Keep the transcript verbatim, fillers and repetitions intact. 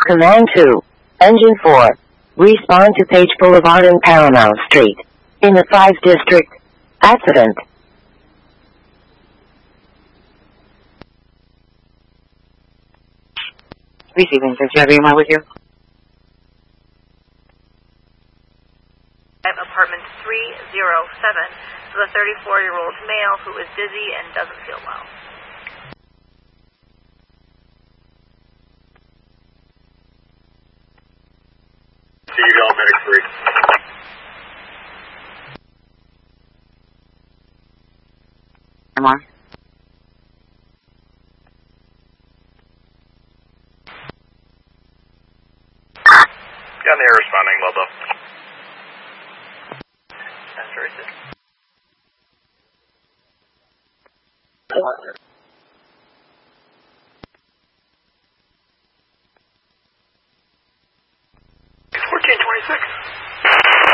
Command two. Engine four. Respond to Page Boulevard and Paramount Street. In the five District. Accident. Receiving, sir. Do you have anyone with you? Apartment three oh seven. The thirty-four-year-old male who is dizzy and doesn't feel well. See you all, medic three. Come on. Yeah, they're responding. Well done. That's very good. fourteen twenty-six.